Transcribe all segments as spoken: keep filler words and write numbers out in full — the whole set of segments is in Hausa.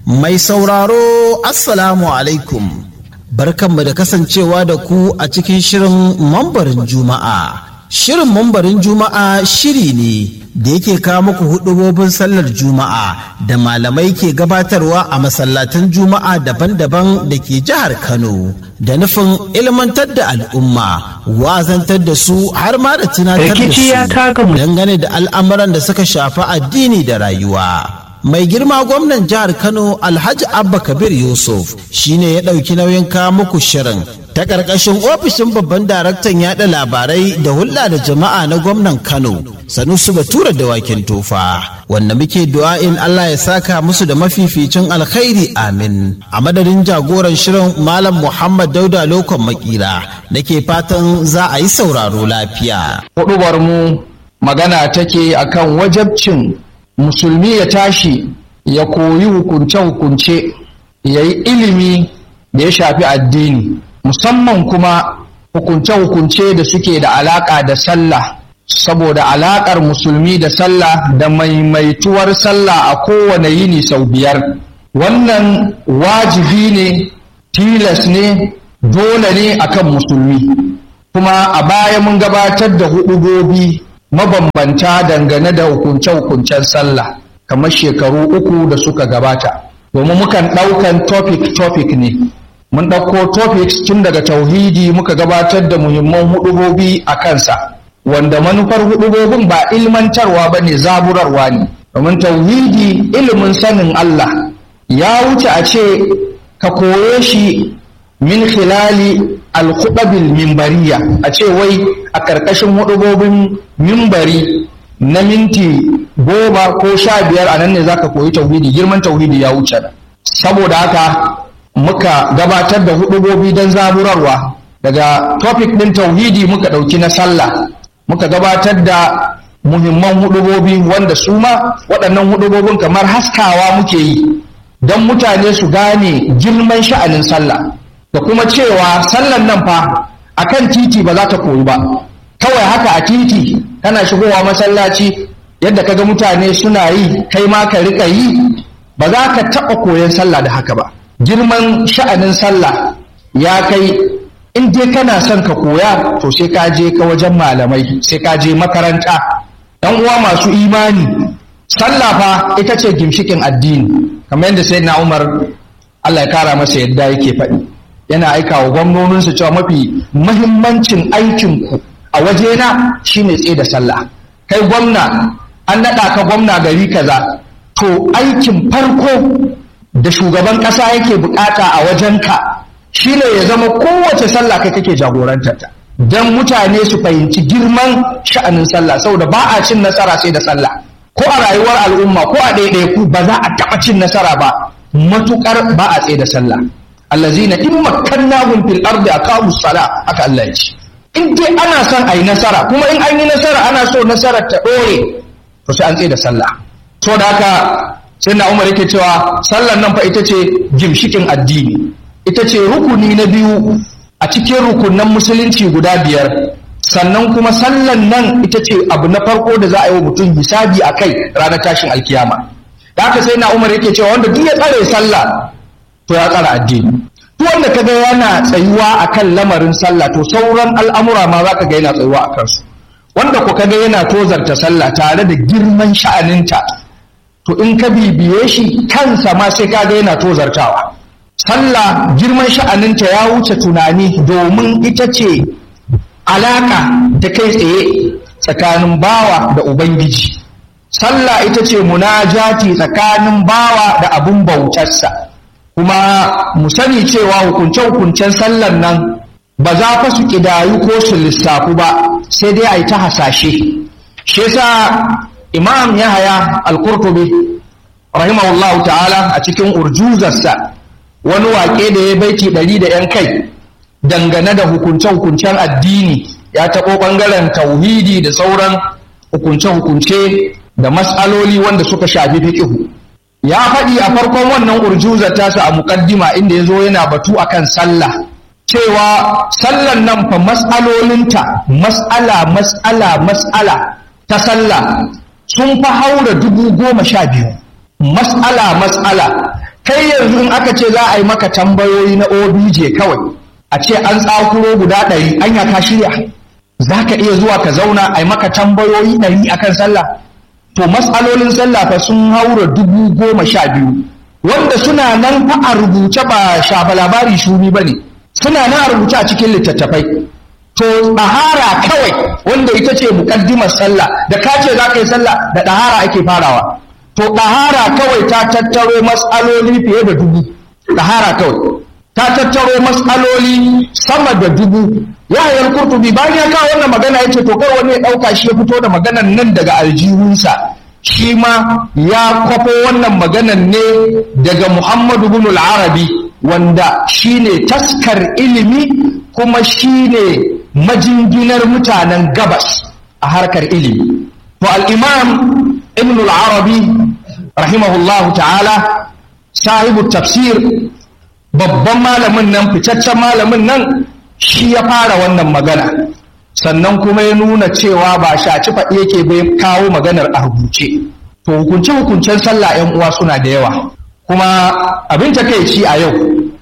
Mai sauraro Assalamu alaikum, barkanmu da kasancewa da ku a cikin shirin mambarin Juma'a. Shirin mambarin Juma'a shiri ne da yake kawo muku hudubobin sallar Juma'a da malamai ke gabatarwa a masallatan Juma'a daban-daban da ke jihar Kano da nufin ilmantar da al'umma, wazantar da su har ma da tunatar da su dangane da al'amuran da suka shafi addini da rayuwa. Mai girma gwamnan jihar Kano Alhaji Abba Kabir Yusuf shine ya ɗauki nauyin kawo muku shirin ta ƙarƙashin ofishin babban daraktan yaɗa labarai da hulɗa da jama'a na gwamnan Kano Sanusi Bature Dawakin Tofa, wanda muke du'a'in Allah ya saka musu da mafificin alkhairi amin. A madadin jagoran shirin Malam Muhammad Dauda Lokon Makira nake fatan za a yi sauraro lafiya. Huɗubar mu magana take akan wajabcin musulmi ya tashi ya koyi hukunce-hukunce, ya yi ilimi da ya shafi addini, musamman kuma hukunce-hukunce da suke da alaƙa da sallah, saboda alaƙar musulmi da sallah da maimaituwar sallah a kowane yini sau biyar. Wannan wajibi ne, tilas ne, dole ne akan musulmi. Kuma a baya mun gabatar da huɗubobi mabambanta dangane da hukunce-hukuncen sallah kamar shekaru uku da suka gabata, domin mukan ɗaukan topic-topic ne. Mun ɗauko topics tun daga tauhidi muka gabatar da muhimman huɗubobi a kansa, wanda manufar huɗubobin ba ilmantarwa ba ne, zaburarwa ne. Domin tauhidi ilimin sanin Allah ya wuce a ce ka koye shi min khilali al-khutabil minbariya, a ce wai a ƙarƙashin hudubobin minbari na minti goma ko sha biyar a nan ne zaka koyi tauhidi. Girman tauhidi ya wuce da. Saboda haka muka gabatar da hudubobi don zaburarwa. Daga topic ɗin tauhidi muka ɗauki na sallah, muka gabatar da muhimman hudubobi wanda su ma waɗannan hudubobin kamar haskawa muke yi don mutane su gane girman sha'anin sallah, da kuma cewa sallan nan fa akan titi ba za ta koyi ba. Kawai haka a titi kana shigowa masallaci yadda kaga mutane suna yi kai ma ka rika yi, ba za ka taɓa koyon sallah da haka ba. Girman sha'anin sallah ya kai in dai kana son ka koya to sai ka je ka wajen malamai, sai ka je makaranta. Ɗan uwa masu imani, sallah fa ita ce gimshikin addini, kamar yadda sayyidina Umar Allah ya kara masa yadda yake faɗi. Yana aika wa gwamnoninsu cewa mafi mahimmancin aikinku a wajena shine tsaye da sallah. Kai gwamna, an naɗa ka gwamna gari kaza, to aikin farko da shugaban ƙasa yake bukata a wajenka shine ya zama kowace sallah kai kake jagorantarta, don mutane su fahimci girman sha'anin sallah, saboda ba a cin nasara sai da sallah. Ko a rayuwar al'umma ko a ɗaiɗaiku ba za a taɓa cin nasara ba matuƙar ba a tsaye da sallah. allazina in makkannahum fil ardi aqamu sala, haka Allah ya ce. In dai ana son ayi nasara, kuma in an yi nasara ana so nasarar ta dore, to sai an tsaye da sallah. To da haka sai na Umar yake cewa sallar nan fa ita ce gimshikin addini, ita ce rukuni na biyu a cikin rukunan musulunci guda biyar. Sannan kuma sallar nan ita ce abu na farko da za a yi wa mutum hisabi a kai ranar tashin alkiyama. Da haka sai na Umar yake cewa wanda duk ya tsare sallah to ya tsara addini. Duk wanda kaga yana tsayuwa akan lamarin sallah to sauran al'amura ma zaka ga yana tsayuwa akan su. Wanda ko kaga yana tozarta sallah tare da girman sha'aninta, to in ka bibiye shi kansa ma sai kaga yana tozartawa. Sallah girman sha'aninta ya wuce tunani, domin ita ce alaka ta kai tsaye tsakanin bawa da ubangiji. Sallah ita ce munajati tsakanin bawa da abun bautarsa. Kuma mu sani cewa hukunce-hukuncen sallan nan ba za fa su kidayu ko su lissafu ba, sai dai a yi ta hasashe. Shi yasa Imam Yahaya Al-Qurtubi rahimahullahu ta'ala a cikin urjuzarsa wani waƙe da ya baiti ɗari da ‘yan kai dangane da hukunce-hukuncen addini, ya taɓo ɓangaren tauhidi da sauran hukunce-hukunce da mas'aloli wanda suka shafi fiqhu. Ya faɗi a farkon wannan urjuzar tasa a muƙaddima inda ya zo yana batu akan sallah, cewa sallan nan fa mas'alolinta mas'ala mas'ala mas'ala ta sallah sun fa haura dubu goma sha biyu. Mas'ala mas'ala kai yanzu in aka ce za a yi maka tambayoyi na O B J kawai a ce an tsakuro guda ɗari anya ka shirya za ka iya zuwa ka zauna a yi maka tambayoyi ɗari akan sallah? To matsalolin sallah fa sun haura dubu goma sha biyu wanda suna nan fa a rubuce ba shafa labari shuni ba ne, suna nan a rubuce a cikin littattafai. To ɗahara kawai wanda ita ce muƙaddimar sallah, da ka ce za ka yi sallah da ɗahara ake farawa. To ɗahara kawai ta tattaro matsaloli fiye da dubu. Ɗahara kawai ta tattaro matsaloli sama da dubu. Yahya al-Qurtubi bayan ya kawo wannan magana yace to kai wani ya ɗauka shi ya fito da maganar nan daga aljihunsa. Shi ma ya kwafo wannan maganar ne daga Muhammadu ibn al-Arabi wanda shine taskar ilimi kuma shine majinginar mutanen gabas a harkar ilimi. To al-Imam Ibn al-Arabi rahimahullahu ta'ala sahibu tafsir, babban malamin nan fitaccen malamin nan, shi ya fara wannan magana, sannan kuma ya nuna cewa ba shaci faɗi yake bai kawo maganar a rubuce. To hukunce-hukuncen sallah ‘yan uwa suna da yawa, kuma abin takeici a yau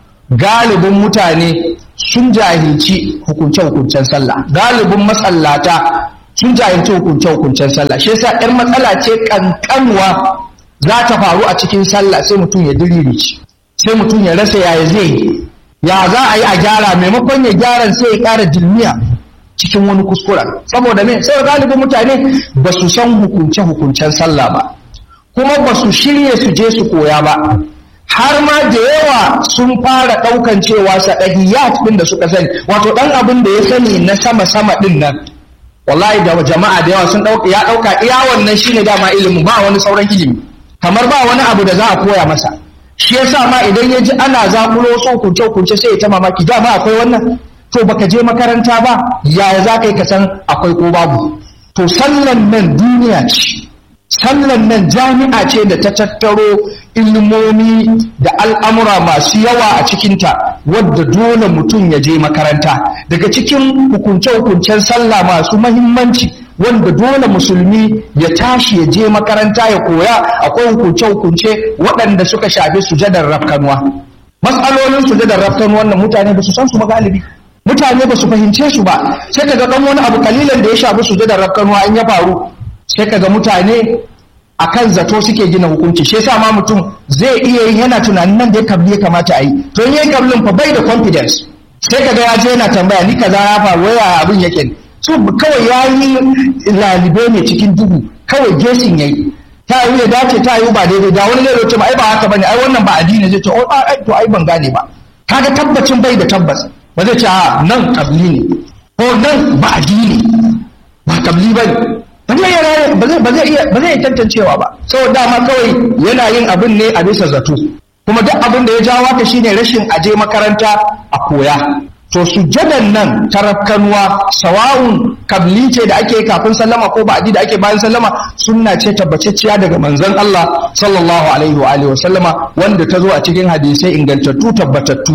galibin mutane sun jahilci hukunce-hukuncen sallah, galibin masallata sun jahilci hukunce-hukuncen sallah. Shi yasa ‘yar matsala ce kankanwa za ta faru a cikin sallah sai mutum ya diririci, sai mutum ya rasa yaya zai yi, ya za a yi a gyara, maimakon ya gyara sai ya ƙara dilmiya cikin wani kuskura. Saboda me? Sai galibin mutane ba su san hukunce-hukuncen sallah ba, kuma ba su shirye su je su koya ba. Har ma da yawa sun fara ɗaukan cewa saɗahiyat ɗin da suka sani, wato ɗan abin da ya sani na sama-sama ɗin nan, wallahi da jama'a da yawa sun ɗauka ya ɗauka iya wannan shine dama ilimin, ba wani sauran ilimi, kamar ba wani abu da za a koya masa. Shi yasa ma idan ya ji ana zaƙulo su hukunce-hukunce sai ya ta mamaki, dama akwai wannan? To baka je makaranta ba, yaya za ka yi ka san akwai ko babu? To sallan nan duniya ce, sallan nan jami'a ce da ta tattaro ilimomi da al'amura masu yawa a cikinta, wadda dole mutum ya je makaranta. Daga cikin hukunce-hukuncen sallah masu mahimmanci wanda dole musulmi ya tashi ya je makaranta ya koya, akwai hukunce-hukunce waɗanda suka shafi sujadar rafkanuwa. Matsalolin sujadar rafkanuwa wannan mutane ba su san su ba galibi, mutane ba su fahimce su ba. Sai kaga ɗan wani abu kalilan da ya shafi sujadar rafkanuwa in ya faru, sai kaga mutane akan zato suke gina hukunci. Shi yasa ma mutum zai iya yin yana tunanin nan da ya kabli ya kamata a yi, to in yayi kablin fa bai da confidence, sai kaga ya je yana tambaya ni kaza ya faru, waya abin yake ne. So kawai ya yi lalibe ne cikin duhu, kawai gesin yayi, ta yi ya dace ta yi ba daidai, da wani zai ce ba ai ba haka bane, ai wannan ba addini, zai ce oh ai to ai ban gane ba. Kaga tabbacin bai da tabbas, ba zai ce a nan kabli ne ko nan ba addini, ba kabli bane, ba zai iya ba zai ba zai iya ba zai tantancewa ba, saboda dama kawai yana yin abin ne a bisa zato. Kuma duk abin da ya jawo haka shine rashin aje makaranta a koya. To sujjadan nan tarafkanuwa, sawa'un kabli ce da ake kafin sallama ko ba'di da ake bayan sallama, sunna ce tabbacecciya daga manzon Allah sallallahu alaihi wa alihi wa sallama, wanda ta zo a cikin hadisai ingantattu tabbatattu.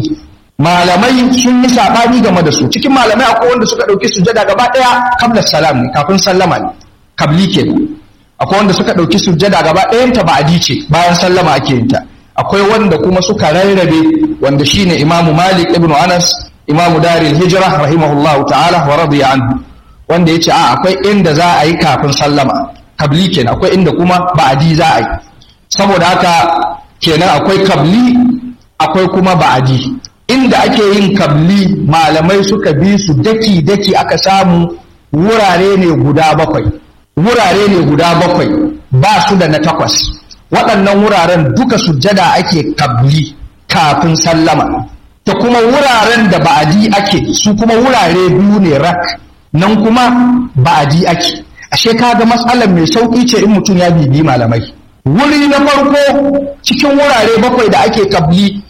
Malamai sun yi sabani game da su. Cikin malamai akwai wanda suka dauki sujjada gaba daya qabla salam ne, kafin sallama ne, kabli kenan. Akwai wanda suka dauki sujjada gaba dayan ta ba'di ce, bayan sallama ake yin ta. Akwai wanda kuma suka rarrabe, wanda shine Imam Malik ibn Anas imamu daril hijira rahimahullahu ta'ala wa radiya anhu, wanda yace a akwai inda za a yi kafin sallama kabli kenan, akwai inda kuma ba'adi za a yi. Saboda haka kenan akwai kabli akwai kuma ba'adi. Inda ake yin kabli malamai suka bi su daki daki, aka samu wurare ne guda bakwai, wurare ne guda bakwai ba su da na takwas. Waɗannan wuraren duka sujjada ake kabli kafin sallama, ta kuma wuraren da ba'adi ake su kuma wurare biyu ne rak, nan kuma ba'adi ake. Ashe kaga matsalar mai sauki ce in mutum ya bibi malamai. Wuri na farko cikin wurare bakwai da ake kabli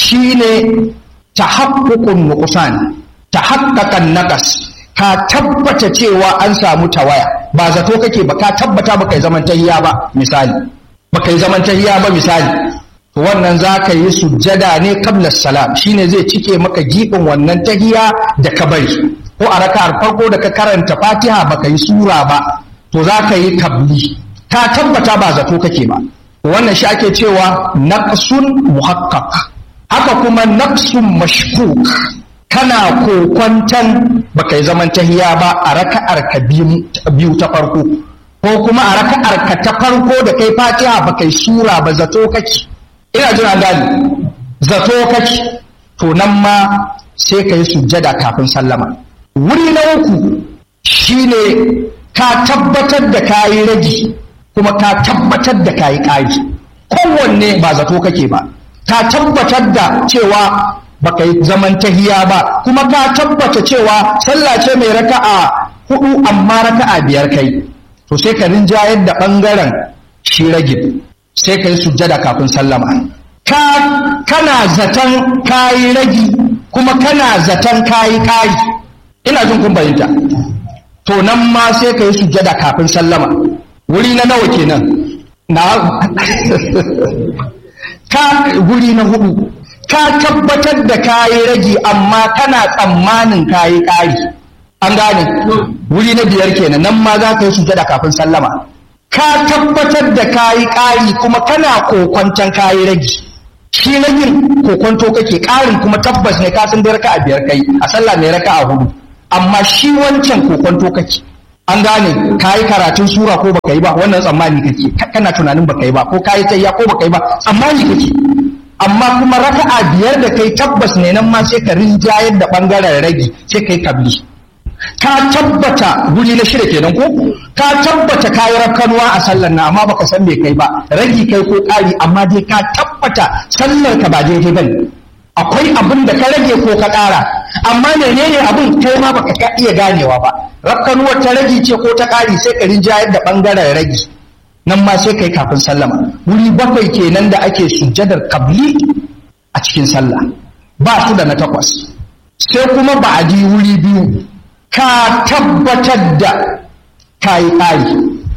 shine tahaqququn nuqsan, tahaqqaqan naqas, ka tabbata cewa an samu tawaya, ba zato kake ba, ka tabbata baka yi zaman tahiyya ba misali, baka yi zaman tahiyya ba misali, to wannan za ka yi sujjada ne qabla salam, shine zai cike maka gibin wannan tahiyya da ka bari. Ko a raka'ar farko da ka karanta Fatiha baka yi sura ba, to za ka yi kabli, ka tabbata ba zato kake ba. wannan shi ake cewa naqsun muhaqqaq. Haka kuma naqsun mashkuk, kana kokwantan baka yi zaman tahiya ba a raka'ar ka biyu ta farko, ko kuma a raka'ar ka ta farko da kai Fatiha baka yi sura ba, zato kake, ina jira gani zato kake, to nan ma sai ka yi sujjada kafin sallama. Wuri na uku shine ka tabbatar da kayi ragi kuma ka tabbatar da kayi ƙari, kowanne ba zato kake ba, ka tabbatar da cewa baka yi zaman tahiya ba, kuma ka tabbata cewa sallah ce mai raka'a hudu amma raka'a biyar kai, to sai ka rinjayar da bangaren shi ragin, sai ka yi sujjada kafin sallama. Ka kana zaton kayi ragi kuma kana zaton kayi ƙari, ina jin kun bayyana, to nan ma sai ka yi sujjada kafin sallama. Wuri na nawa kenan? Na ka wuri na hudu, ka tabbatar da kayi ragi amma kana tsammanin kayi ƙari, an gane. Wuri na biyar kenan, nan ma za ka yi sujjada kafin sallama. Ka tabbatar da kayi ƙari kuma kana kokwanton kayi ragi, shi ragin kokwanto kake, ƙarin kuma tabbas ne ka san da raka'a biyar kai a sallah mai raka'a hudu, amma shi wancan kokwanto kake, an gane. Kayi karatun sura ko baka yi ba, wannan tsammani kake, kana tunanin baka yi ba, ko kayi tayya ko baka yi ba, tsammani kake. Amma kuma raka'a biyar da kai tabbas ne, nan ma sai ka rinjayar da bangaren ragi, sai kai kabli. Ka tabbata, guri na shida kenan ko, ka tabbata kayi rafkanuwa a sallar na amma baka san me kai ba, ragi kai ko ƙari, amma dai ka tabbata sallar ka ba daidai bane, akwai abin da ka rage ko ka ƙara, amma menene abin kai ma baka ka iya ganewa ba. Rafkanuwar ta ragi ce ko ta ƙari, sai ka rinjayar da bangaren ragi, nan ma sai kai kafin sallama. Wuri bakwai kenan da ake sujjadar kabli a cikin sallah, ba su da na takwas. Sai kuma ba'adi wuri biyu, ka tabbatar da ka yi ƙari,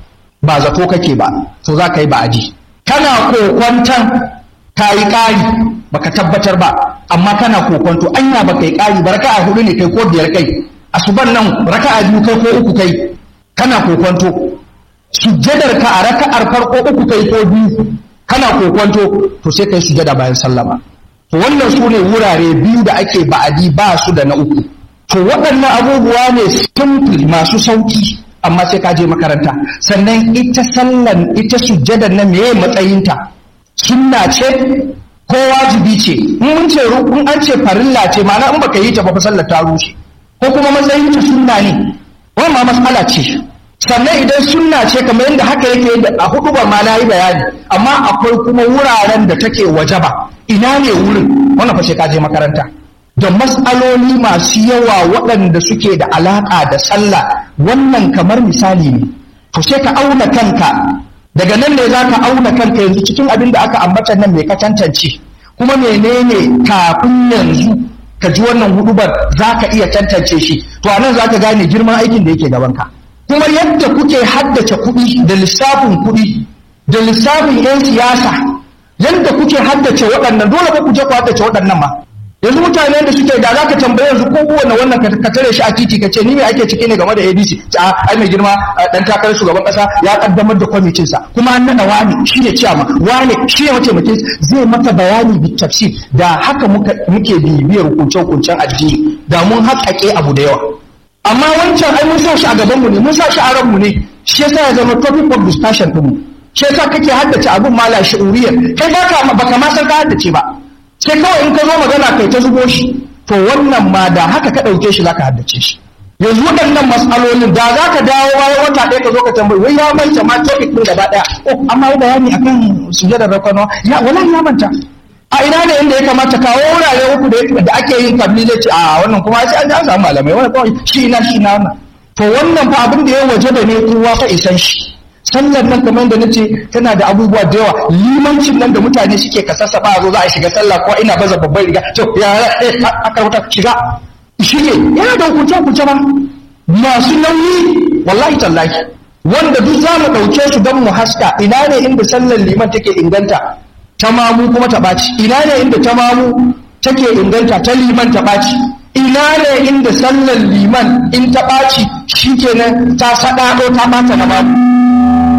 ba zato kake ba, to za ka yi ba'adi. Kana kokwantan ka yi ƙari baka tabbatar ba, amma kana kokwanto anya baka yi ƙari ba, raka'a hudu ne kai ko biyar kai, asuban nan raka'a biyu kai ko uku kai, kana kokwanto. Sujjadar ka a raka'ar farko uku kai ko biyu, kana kokwanto, to sai kai sujjada bayan sallama. To wannan su ne wurare biyu da ake ba'adi, ba su da na uku. To waɗannan abubuwa ne simple masu sauki, amma sai ka je makaranta. Sannan ita sallan, ita sujjadar na meye matsayinta, sunna ce ko wajibi ce? Mun ce in an ce farilla ce, ma'ana in baka yi ta ba fa sallar ta rushe, ko kuma matsayin ta sunna ne, wannan ma mas'ala ce. Sannan idan sunna ce kamar yadda haka yake da a hudu ba ma na yi bayani, amma akwai kuma wuraren da take wajaba, ina ne wurin, wannan fa sai ka je makaranta. Da mas'aloli masu yawa waɗanda suke da alaƙa da sallah, wannan kamar misali ne, to sai ka auna kanka, daga nan ne za ka auna kanka yanzu cikin abin da aka ambata nan mai ka tantance, kuma menene kafin yanzu ka ji wannan hudubar za ka iya tantance shi, to a nan za ka gane girman aikin da yake gabanka. Kuma yadda kuke haddace kuɗi da lissafin kuɗi da lissafin 'yan siyasa, yadda kuke haddace waɗannan, dole ba ku je ku haddace waɗannan ma. Yanzu mutane da suke da za ka tambaye yanzu ko kowane wannan ka tare shi a titi ka ce ni me ake ciki ne game da A D C, a ai mai girma dan takarar shugaban kasa ya kaddamar da kwamitin sa, kuma an nada wani shine ciyama, wani shine mataimakin, zai mata bayani bi tafsir. Da haka muka muke bibiyar hukuncen hukuncen addini, da mun haƙaƙe abu da yawa. Amma wancan ai mun sa shi a gaban mu ne, mun sa shi a ran mu ne, shi yasa ya zama topic of discussion din mu, shi yasa kake haddace abun mala shi'uriyar, kai baka baka ma san ka haddace ba, sai kawai in ka zo magana kai ta zubo shi. To wannan ma da haka ka ɗauke shi zaka haddace shi. Yanzu waɗannan matsalolin da za ka dawo bayan wata ɗaya ka zo ka tambayi, wai ya manta ma topic ɗin gaba ɗaya, oh amma yi bayani akan sujjadar rakano, ya wallahi ya manta. A ina ne inda ya kamata kawo wurare uku da ake yin kabli, zai ce a wannan kuma sai an samu malamai, wannan kawai shi ina shi ina wannan. To wannan fa abin da ya waje da ne kowa fa isan shi. Sallar nan kamar da nace tana da abubuwa da yawa, limancin nan da mutane suke kasassafa a zo za a shiga sallah ko ina baza babban riga, to ya aka wuta shiga shige, yana da hukunce hukunce ba masu nauyi wallahi tallahi, wanda duk za mu ɗauke su don mu haska ina ne inda sallar liman take inganta ta mamu kuma ta ɓaci, ina ne inda ta mamu take inganta ta liman ta ɓaci, ina ne inda sallar liman in ta ɓaci shikenan ta saɗaɗo ta ɓata na mamu.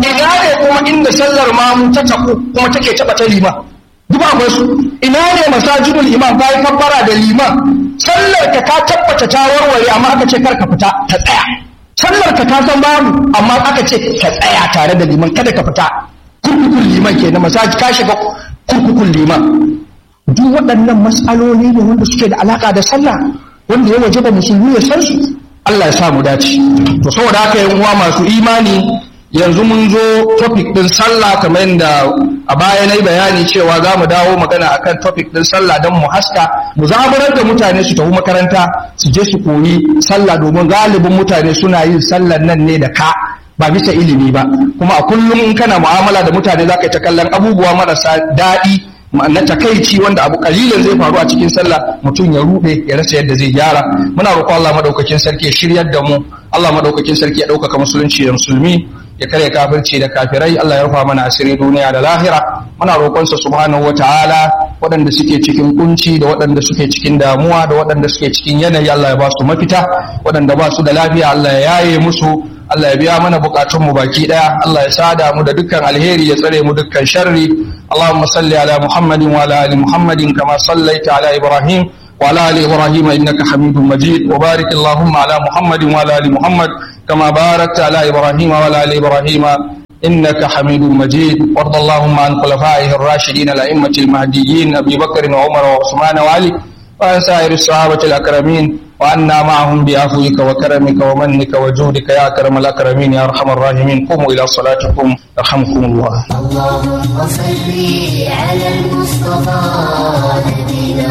ina ne kuma inda sallar mamu ta taku kuma take taba ta liman duk akwai su. Ina ne masajidul imam kai kabbara da liman sallar ka ka tabbata ta warware amma aka ce kar ka fita ta tsaya. Sallar ka ka san babu amma aka ce ka tsaya tare da liman kada ka fita. Kurkukun liman kenan masaji ka shiga kurkukun liman. Duk waɗannan matsaloli ne wanda suke da alaka da sallah wanda ya wajaba musulmi ya san su. Allah ya sa mu dace. To saboda haka yan uwa masu imani yanzu mun zo topic din sallah kamar yadda a baya na yi bayani cewa za mu dawo magana akan topic din sallah don mu haska mu zaburar da mutane su tafi makaranta su je su koyi sallah domin galibin mutane suna yin sallar nan ne da ka ba bisa ilimi ba kuma a kullum in kana mu'amala da mutane za ka yi ta kallon abubuwa marasa daɗi na takaici wanda abu kalilan zai faru a cikin sallah mutum ya rube ya rasa yadda zai gyara. Muna roƙon Allah madaukakin sarki ya shiryar da mu, Allah madaukakin sarki ya ɗaukaka musulunci da musulmi, ya karya kafirci da kafirai, Allah ya rufa mana asiri duniya da lahira. Muna roƙonsa subhanahu wataala waɗanda suke cikin kunci da waɗanda suke cikin damuwa da waɗanda suke cikin yanayi Allah ya ba su mafita, waɗanda ba su da lafiya Allah ya yaye musu, Allah ya biya mana bukatun mu baki daya, Allah ya sada mu da dukkan alheri ya tsare mu dukkan sharri. Allahumma salli ala Muhammadin wa ala ali Muhammadin kama sallaita ala Ibrahim wa ala ali Ibrahim innaka Hamidum Majid wa barik Allahumma ala Muhammadin wa ala ali Muhammad kama barakta ala Ibrahim wa ala ali Ibrahim innaka Hamidum Majid. Warda Allahumma an khulafaihi ar-rashidin al-a'immatil mahdiyyin Abi Bakr wa Umar wa Uthman wa Ali wa an sa'iri as-sahabatil akramin وأنا معهم بعفوك وكرمك ومنك وجودك يا أكرم الأكرمين يا أرحم الراحمين. قوموا إلى صلاتكم يرحمكم الله. اللهم صل على المصطفى نبينا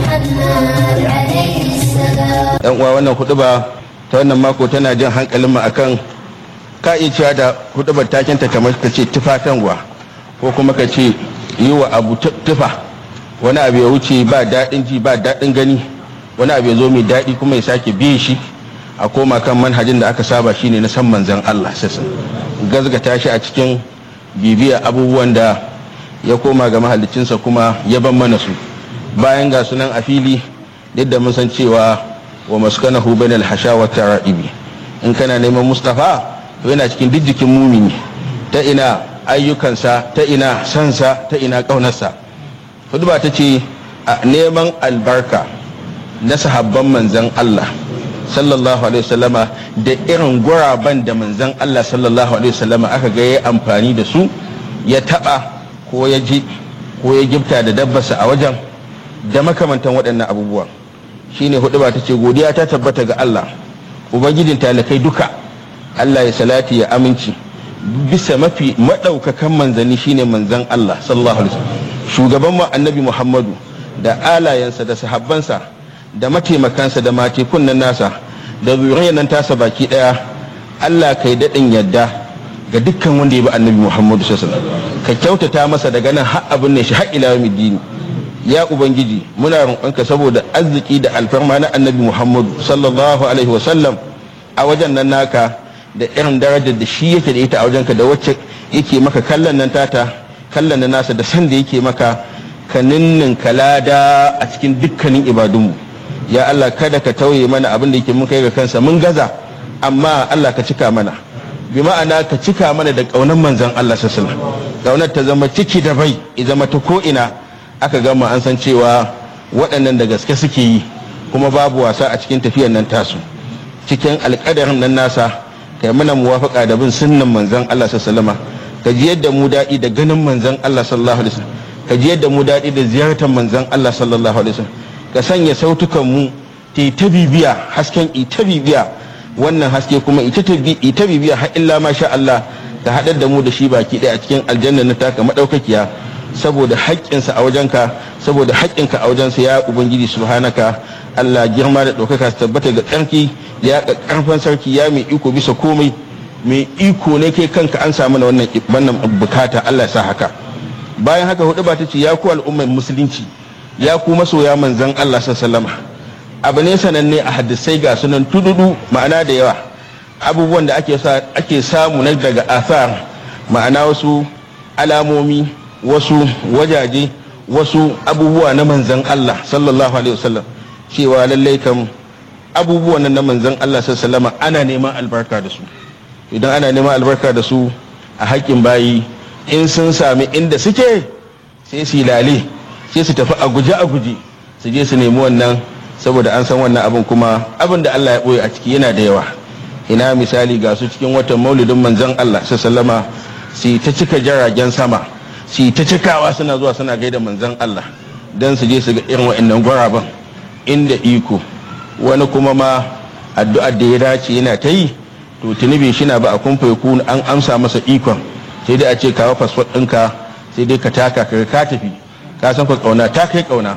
محمد عليه السلام. ‘Yan uwa wannan huɗuba ta wannan mako tana jan hankalinmu akan ka iya cewa da huɗubar takinta kamar ka ce tufatanwa ko kuma ka ce yi wa abu tufa wani abu ya wuce ba daɗin ji ba daɗin gani wani abu ya zo mai daɗi kuma ya sake biye shi a koma kan manhajin da aka saba shine na san manzan Allah sassan gazgata shi a cikin bibiya abubuwan da ya koma ga mahalicinsa kuma ya ban mana su bayan ga sunan a fili yadda mun san cewa wa maskanahu bainal hasha wa tara'ibi in kana neman Mustafa to yana cikin dijjikin mumini ta ina ayyukansa ta ina sansa ta ina kaunarsa. Huduba ta ce neman albarka na sahabban manzan Allah sallallahu alaihi wasallama da irin guraben da manzan Allah sallallahu alaihi wasallama aka ga ya amfani da su ya taba ko ya ji ko ya gifta da dabbarsa a wajen da makamantan waɗannan abubuwan shine huduba ta ce godiya ta tabbata ga Allah ubangijin talakai duka. Allah ya salati ya aminci bisa mafi madaukakan manzani shine manzan Allah sallallahu alaihi wasallam shugaban mu annabi Muhammadu da alayansa da sahabbansa da mataimakansa da matekun nan nasa da zuriyar nan tasa baki daya. Allah kai daɗin yadda ga dukkan wanda ya bi annabi Muhammadu sallallahu alaihi wasallam ka kyautata masa daga nan har abin ne shi har ila yawmiddin. Ya ubangiji muna roƙonka saboda arziki da alfarma na annabi Muhammadu sallallahu alaihi wasallam a wajen nan naka da irin darajar da shi yake da ita a wajenka da wacce yake maka kallon nan tata kallon nan nasa da san da yake maka ka ninnin kalada a cikin dukkanin ibadunmu. Ya Allah kada ka tauye mana abin da yake mun kai ga kansa mun gaza amma Allah ka cika mana bi ma'ana ka cika mana da kaunar manzon Allah sallallahu alaihi wasallam kaunar ta zama ciki da bai ya zama ta ko ina aka gama an san cewa waɗannan da gaske suke yi kuma babu wasa a cikin tafiyar nan tasu cikin alƙadarin nan nasa kai mana muwafaka da bin sunnan manzon Allah sallallahu alaihi wasallam ka ji yadda mu daɗi da ganin manzon Allah sallallahu alaihi wasallam ka ji yadda mu daɗi da ziyartar manzon Allah sallallahu alaihi wasallam ka sanya sautukan mu ta ta bibiya hasken ita bibiya wannan haske kuma ita ita bibiya har illa ma sha Allah ka haɗar da mu da shi baki ɗaya a cikin aljanna na taka madaukakiya saboda haƙƙinsa a wajenka saboda haƙƙinka a wajensa ya ubangiji subhanaka. Allah girma da ɗaukaka su tabbata ga tsarki ya ƙarfan sarki ya mai iko bisa komai mai iko ne kai kanka an samu na wannan wannan bukata Allah ya sa haka. Bayan haka hudu ba ta ce ya ku al'ummar musulunci ya ku masoya manzon Allah sallallahu alaihi abu ne sananne a hadisai ga sunan tududu ma'ana da yawa abubuwan da ake sa ake samu na daga athar ma'ana wasu alamomi wasu wajaje wasu abubuwa na manzon Allah sallallahu alaihi wasallam cewa lallai kam abubuwan na manzon Allah sallallahu alaihi wasallam ana neman albarka da su. Idan ana neman albarka da su a haƙƙin bayi in sun sami inda suke sai su lale sai su tafi a guje a guje su je su nemi wannan, saboda an san wannan abin kuma abin da Allah ya ɓoye a ciki yana da yawa. Ina misali ga su cikin watan maulidin manzon Allah sallama su ta cika jiragen sama su ta cikawa suna zuwa suna gaida manzon Allah don su je su ga irin wa'annan gwaraban inda iko. Wani kuma ma addu'ar da ya dace yana ta yi to tunubi shi na ba a kumfa ku an amsa masa ikon, sai dai a ce kawo fasfot ɗinka sai dai ka taka ka ka tafi, ka san ka kauna ta kai kauna.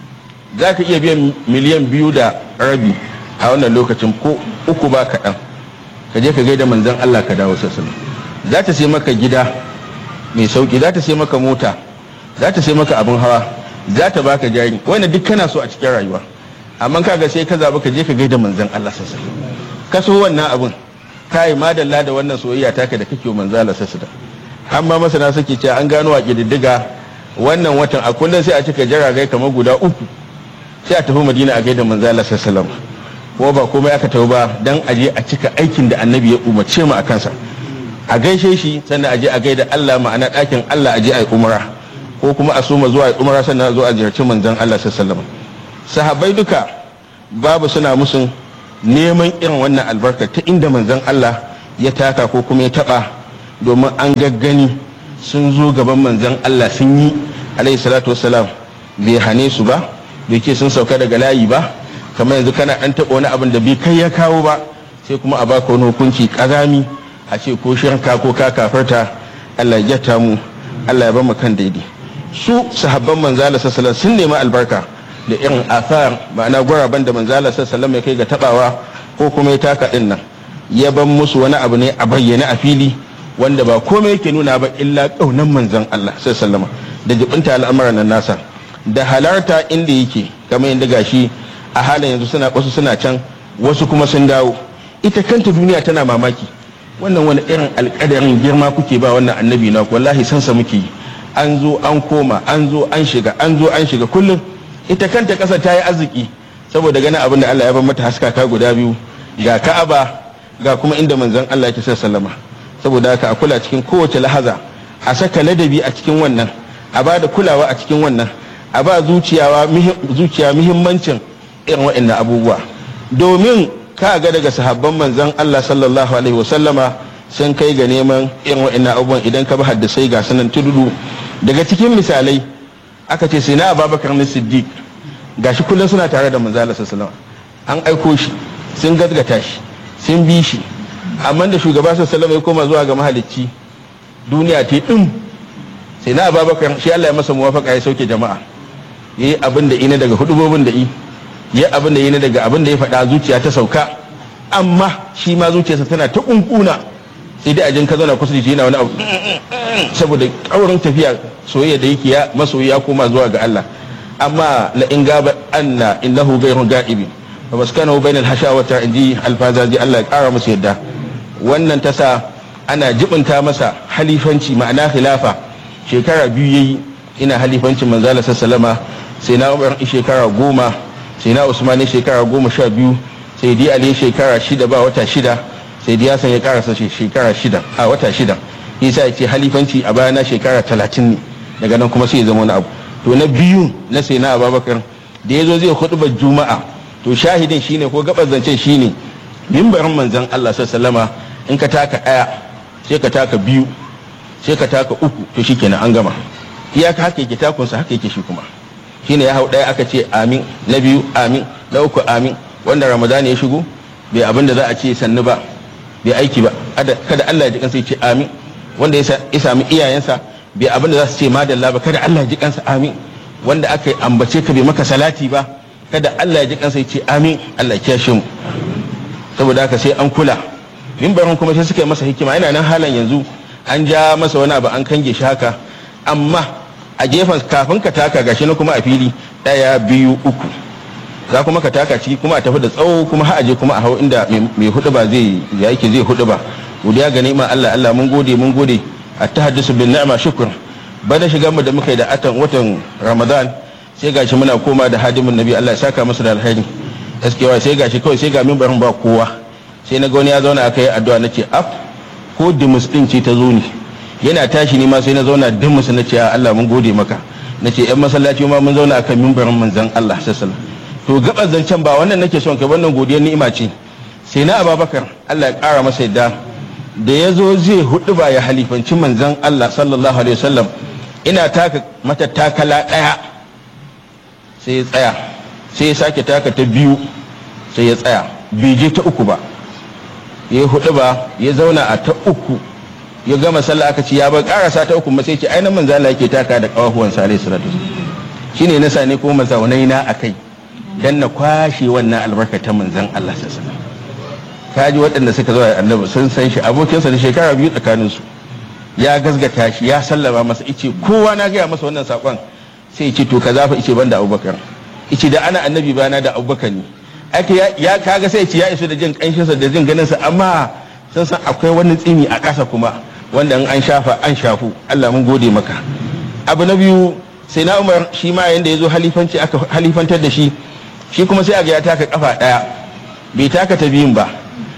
Za ka iya biyan miliyan biyu da rabi a wannan lokacin ko uku ba kaɗan, ka je ka gaida manzon Allah ka dawo sassan. Za ta sai maka gida mai sauki, za ta sai maka mota, za ta sai maka abin hawa, za ta baka jari, wannan duk kana so a cikin rayuwa. Amma kaga sai ka zaɓi ka je ka gaida manzon Allah sassan, ka so wannan abin, ka yi madalla da wannan soyayya taka da kake manzon Allah sassan. Amma masana suke cewa an gano a ƙididdiga wannan watan a kullum sai a cika jaragai kamar guda uku sai a tafi Madina a gaida manzon Allah sassan. Ko ba komai aka tafi ba dan aje a cika aikin da annabi ya umarce mu a kansa, a gaishe shi sannan aje a gaida Allah, ma'ana ɗakin Allah aje a yi umra, ko kuma a soma zuwa umra sannan zo a ziyarci manzon Allah sallallahu alaihi wasallam. Sahabbai duka babu suna musun neman irin wannan albarka ta inda manzon Allah ya taka ko kuma ya taba, domin an gaggani sun zo gaban manzon Allah sun yi alaihi salatu wassalam, bai hane su ba, bai ce sun sauka daga layi ba. Kamar yanzu kana ɗan taɓa wani abin da bai kai ya kawo ba sai kuma a baka wani hukunci ƙazami a ce ko shirka ko ka kafarta. Allah ya jata mu, Allah ya bamu kan daidai. Su sahabban manzala sallallahu sun nemi albarka da irin athar, ma'ana guraben da manzala sallallahu ya kai ga tabawa ko kuma ya taka din nan, ya ban musu wani abu ne a bayyane a fili wanda ba komai yake nuna ba illa kaunan manzon Allah sallallahu da jibinta al'amuran nan nasa da halarta inda yake, kamar yadda gashi a halin yanzu suna wasu suna can wasu kuma sun dawo. Ita kanta duniya tana mamaki, wannan wani irin alƙadarin girma kuke ba wannan annabi na, wallahi sansa muke yi. An zo an koma, an zo an shiga, an zo an shiga kullum. Ita kanta ƙasa ta yi arziki saboda ganin abin da Allah ya bar mata haskaka guda biyu, ga Ka'aba ga kuma inda manzon Allah yake sallama. Saboda haka a kula cikin kowace lahaza, a saka ladabi a cikin wannan, a ba da kulawa a cikin wannan, a ba zuciya muhimmancin irin waɗannan abubuwa, domin ka ga daga sahabban manzon Allah sallallahu alaihi wasallama sun kai ga neman irin waɗannan abubuwan. Idan ka bi haddasai ga sanan tududu daga cikin misalai aka ce sai na Abubakar ne Siddiq, gashi kullum suna tare da manzon Allah sallallahu alaihi wasallam, an aiko shi, sun gazgata shi, sun bi shi, amma da shugaba sallallahu alaihi wasallam ya koma zuwa ga mahalicci, duniya ta din sai na Abubakar shi Allah ya masa muwafaqa ya sauke jama'a, yayi abin da ina daga hudubobin da yi ya abin da yi daga abin da ya faɗa zuciya ta sauka, amma shi ma zuciyarsa tana ta kunkuna, sai dai ajin ka zauna kusa da shi yana wani abu saboda kaurin tafiya soyayya da yake ya masoyi ya koma zuwa ga Allah. Amma la in gaba anna innahu ghayrun ga'ibi wa maskanahu bainal hashawata inji alfazazi, Allah ya kara masa yadda. Wannan tasa ana jibinta masa halifanci, ma'ana khilafa, shekara biyu yayi ina halifancin manzala sallama. Sai na Umar shekara goma, sai na Usman shekara goma sha biyu, sai dai Ali shekara shida ba wata shida, sai dai Hassan ya karasa shekara shida a wata shida. Isa ya ce halifanci a bayana shekara talatin ne, daga nan kuma sai ya zama wani abu. To na biyu na sai na Abubakar da ya zo zai huɗubar juma'a, to shahidin shine ko gabar zancen shine mimbarin manzon Allah sallama. In ka taka ɗaya sai ka taka biyu sai ka taka uku, to shikenan an gama. Iyaka haka yake takunsa, haka yake shi kuma shine ya hau ɗaya aka ce amin, na biyu amin, na uku amin. Wanda Ramadan ya shigo bai abin da za a ce sannu ba, bai aiki ba, kada Allah ya ji kansa ya ce amin. Wanda ya sami iyayensa bai abin da za su ce madalla ba, kada Allah ya ji kansa amin. Wanda aka ambace ka bai maka salati ba, kada Allah ya ji kansa ya ce amin. Allah ya kiyashe mu. Saboda haka sai an kula. Mimbarin kuma sai suka yi masa hikima, yana nan halan yanzu an ja masa wani abu an kange shi haka, amma a gefen kafin ka taka gashi na kuma a fili ɗaya biyu uku, za kuma ka taka ciki kuma a tafi da tsawo kuma har aje kuma a hau inda mai hudu ba zai yake zai hudu ba. Godiya ga ni'ima Allah, Allah mun gode mun gode. At-tahaddusu bin ni'ma shukr. Bada shiga mu da muka yi da atan watan Ramadan sai gashi muna koma da hadimin Nabi, Allah ya saka masa da alheri. Gaskiya sai gashi kawai sai ga mimbarin ba kowa. Sai na ga wani ya zauna aka yi addu'a nace af ko dimus din ce ta zo ni. yana tashi ni ma sai na zauna duk musu na ce Allah mun gode maka na ce yan masallaci ma mun zauna akan mimbarin manzon Allah sallallahu alaihi to gaban zancen ba wannan nake son kai wannan godiyar ni'ima ce sai na Abubakar Allah ya kara masa yadda da ya zo zai hudu ba ya halifanci manzon Allah sallallahu alaihi wasallam ina taka mata takala daya sai ya tsaya sai ya sake taka ta biyu sai ya tsaya bai je ta uku ba ya hudu ba ya zauna a ta uku ya gama sallah aka ce ya bar karasa ta uku ma sai ce ainihin manzo Allah yake taka da kawahuwan sa alaihi salatu shine na sane ko mazaunai na akai dan na kwashe wannan albarkatan manzon Allah sallallahu alaihi wasallam kaji waɗanda suka zo da annabi sun san shi abokinsa da shekara biyu tsakanin su ya gasgata shi ya sallama masa ice kowa na gaya masa wannan sakon sai ya ce to kaza fa ice banda Abubakar ice da ana annabi bana da Abubakar ne ake ya kaga sai ya ce ya iso da jin kanshin sa da jin ganin sa amma sun san akwai wani tsini a ƙasa kuma wanda in an shafa an shafu Allah mun gode maka. Abu na biyu sai na Umar shi ma yanda ya zo halifanci aka halifantar da shi shi kuma sai aga ya taka kafa daya bai taka ta biyun ba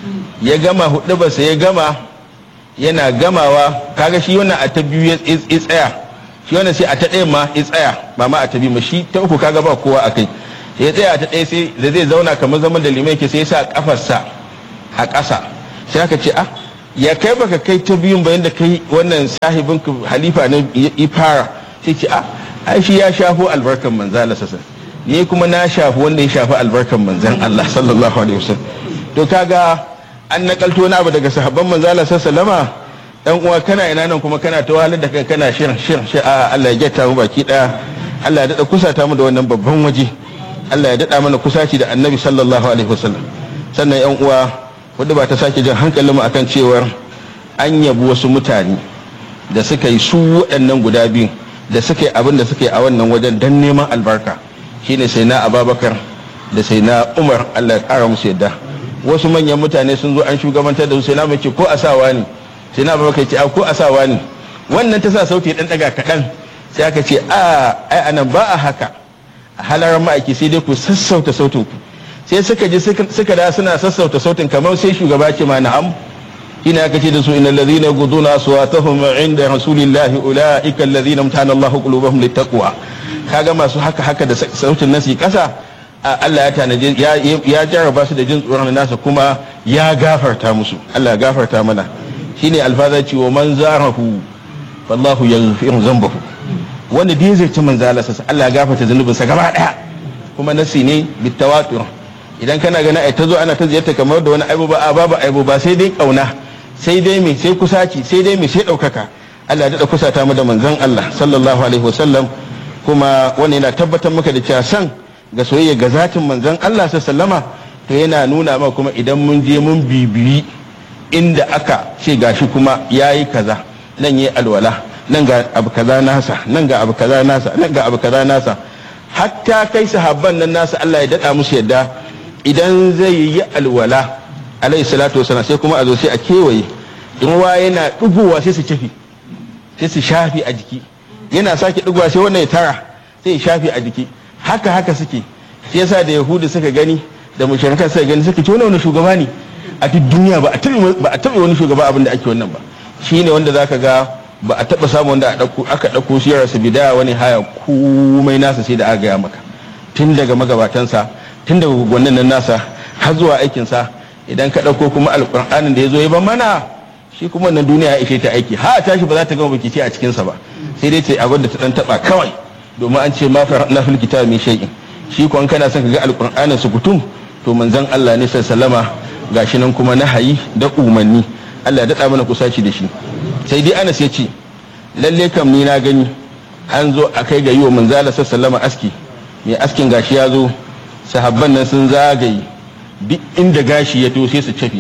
ya gama hudu ba sai ya gama yana gamawa kaga shi wannan a ta biyu ya tsaya shi wannan sai a ta ɗaya ma ya tsaya ba ma a ta biyu ma shi ta uku kaga ba kowa akai ya tsaya ta ɗaya sai da zai zauna kamar zaman da limai ke sai ya sa kafarsa a ƙasa sai aka ce ah ya kai baka kai ta biyun bayan da kai wannan sahibin halifa na ya fara sai ce ah ai shi ya shafo albarkan manzo Allah sassa ni kuma na shafi wanda ya shafi albarkan manzon Allah sallallahu alaihi wasallam to kaga an nakalto wani abu daga sahabban manzo Allah sallama dan uwa kana ina nan kuma kana ta wahalar da kai kana shirin shirin shi a Allah ya getta mu baki daya Allah ya dada kusata mu da wannan babban waje Allah ya dada mana kusaci da Annabi sallallahu alaihi wasallam sannan yan uwa wadda ba ta sake jan hankalinmu akan cewar an yabi wasu mutane da suka yi su waɗannan guda biyu da suka yi abin da suka yi a wannan wajen don neman albarka shine sai na Abubakar da sai na Umar Allah ya ƙara musu yadda wasu manyan mutane sun zo an shugabantar da su sai na mace ko asawa ne sai na Abubakar ce a ko asawa ne wannan ta sa sauti ɗan ɗaga kaɗan sai aka ce a ai anan ba a haka a halarar ma'aiki sai dai ku sassauta sautin ku sai suka ji suka da suna sassauta sautin kamar sai shugaba ce ma na'am ina aka ce da su innal ladhina yaghudduna aswatahum 'inda rasulillahi ulaika alladhina amtahana Allahu qulubahum littaqwa kaga masu haka haka da sautin nasi kasa Allah ya tanaje ya jarraba su da jin tsoron nasa kuma ya gafarta musu Allah ya gafarta mana shine alfazaci wa man zarahu wallahu yaghfiru dhanbahu wanda dai zai ci manzo Allah Allah ya gafarta zanubinsa gaba daya kuma nasi ne bitawatur idan kana gana ai ta zo ana ta ziyarta kamar da wani aibu ba a babu aibu ba sai dai kauna sai dai me sai kusaci sai dai me sai daukaka Allah ya dada kusata mu da manzon Allah sallallahu alaihi wasallam kuma wannan yana tabbatar maka da cewa san ga soyayya ga zatin manzon Allah sallama to yana nuna maka kuma idan mun je mun bibiyi inda aka ce gashi kuma yayi kaza nan yayi alwala nan ga abu kaza nasa nan ga abu kaza nasa nan ga abu kaza nasa hatta kai sahabban nan nasa Allah ya dada musu yadda idan zai yi alwala alayhi salatu wasallam sai kuma a zo sai a kewaye ruwa yana dugowa sai su cafi sai su shafi a jiki yana sake dugowa sai wannan ya tara sai ya shafi a jiki haka haka suke shi yasa da yahudu suka gani da mushrikan suka gani suka ce wannan shugaba ne a duk duniya ba a taɓa ba a taɓa wani shugaba abin da ake wannan ba shine wanda zaka ga ba a taɓa samu wanda aka ɗauko siyararsa bidaya wani haya komai nasa sai da aka gaya maka tun daga magabatansa tun daga gwanin nan nasa har zuwa aikinsa idan ka ɗauko kuma alƙur'anin da ya zo ya ban mana shi kuma wannan duniya ya ishe ta aiki ha tashi ba za ta gama bikici a cikinsa ba sai dai ce abin da ta ɗan taɓa kawai domin an ce ma fa na fil kitab min shay'in shi ko kana son ka ga alƙur'anin su kutum to manzon Allah ne sallama gashi nan kuma nahayi da umanni Allah ya daɗa mana kusaci da shi sai dai Anas ya ce lalle kam ni na gani an zo a kai ga yi wa manzala sallama aski mai askin gashi ya zo sahabban nan sun zagaye duk inda gashi ya to sai su cafi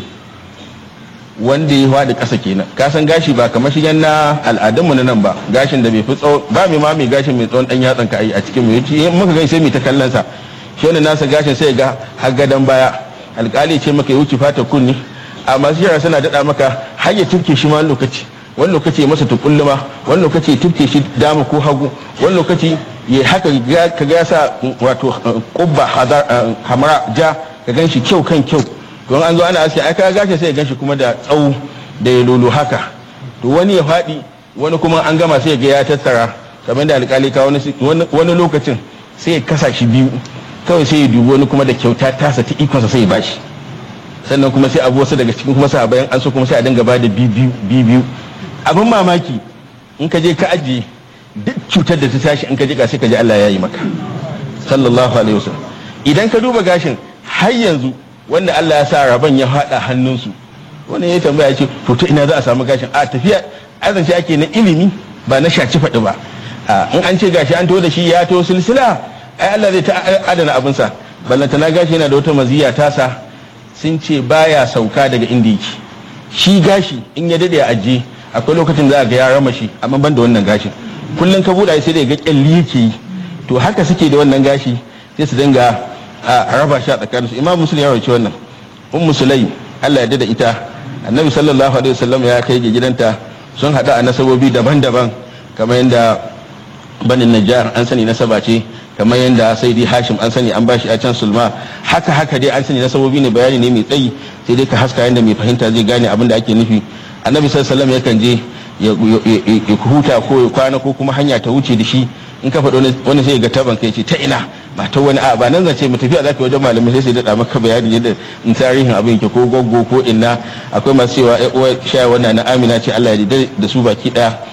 wanda ya faɗi ƙasa kenan ka san gashi ba kamar shigen na al'adunmu na nan ba gashin da bai fi tsawo ba mai ma mai gashin mai tsawon ɗan yatsan ka a cikin mu yace muka gani sai mai ta kallon sa shi wannan nasa gashin sai ga har gadan baya alƙali ce maka ya wuce fata kunni amma sai suna daɗa maka har ya tufke shi ma lokaci wani lokaci ya masa tukulluma wani lokaci ya tufke shi dama ko hagu wani lokaci ya haka ka ga sa wato kubba hamara ja ka gan shi kyau kan kyau don an zo ana aski ai ka gashi sai ya gan shi kuma da tsawo da ya lolo haka to wani ya faɗi wani kuma an gama sai ga ya tattara kamar da alƙali ka wani lokacin sai ya kasa shi biyu kawai sai ya dubi wani kuma da kyauta tasa ta ikonsa sai ya bashi sannan kuma sai abu wasu daga cikin kuma sa bayan an so kuma sai a dinga ba da biyu biyu abin mamaki in ka je ka ajiye duk cutar da ta tashi in ka je ka sai ka ji Allah ya yi maka sallallahu alaihi wasallam. Idan ka duba gashin har yanzu wanda Allah ya sa rabon ya haɗa hannunsu wani ya tambaya ya ce to ta ina za a samu gashin a tafiya azance ake na ilimi ba na shaci faɗi ba. In an ce gashi an to da shi ya to silsila ai Allah zai ta adana abinsa ballantana gashi yana da wata maziya tasa sun ce baya sauka daga inda yake shi gashi in ya dade a ajiye akwai lokacin za a ga ya rama shi amma ban da wannan gashin kullum ka buɗa sai da ga kyalli yake yi to haka suke da wannan gashi sai su dinga a raba shi a tsakaninsu. Imam Muslim ya rawaito wannan ummu Sulaim Allah ya dada ita annabi sallallahu alaihi wasallam ya kai ga gidanta sun hada a nasabobi daban-daban kamar yadda banin Najjar an sani nasaba ce kamar yadda Sayyidi Hashim an sani an bashi a can Sulma haka haka dai an sani nasabobi ne bayani ne mai tsayi sai dai ka haska yadda mai fahimta zai gane abin da ake nufi. Annabi sallallahu alaihi wasallam yakan je ya huta ko ya kwana ko kuma hanya ta wuce da shi in ka faɗo wani sai ga taban kai ce ta ina ba ta wani a ba nan zance mu tafiya zaka wajen malamai sai sai daɗa maka bayani yadda in tarihin abin ke ko goggo ko inna akwai masu cewa ai uwa shaya wannan na Amina ce Allah ya da su baki ɗaya